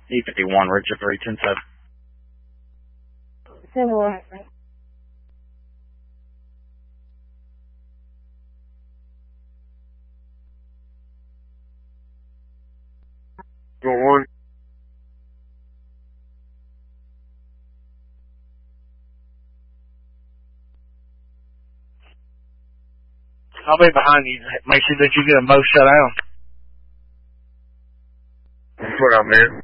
E51, Richard 310-7. Similar. Go on. I'll be behind you. Make sure that you get them both shut down. That's what I meant.